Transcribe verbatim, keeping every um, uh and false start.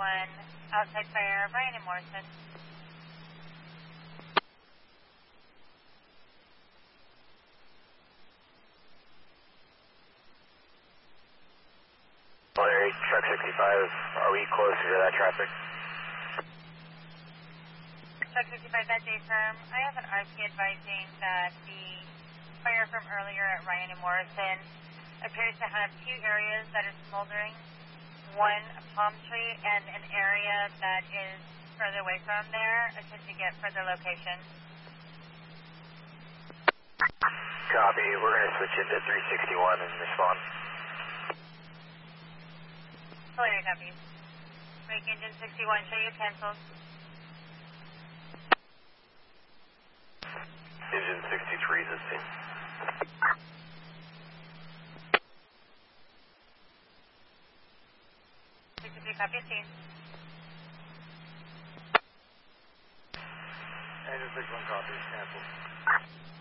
sixty-one, outside fire, Ryan and Morrison. Larry, truck sixty-five, are we closer to that traffic? Truck sixty-five, that day firm. I have an R P advising that the fire from earlier at Ryan and Morrison appears to have two areas that is smoldering. One, a palm tree, and an area that is further away from there, attempt to get further location. Copy, we're going to switch into three sixty-one and respond. Polarier copies. Break engine sixty-one, show you cancelled. Engine sixty-three is the same. sixty-three, copy, seen. Engine sixty-one, copy, cancelled.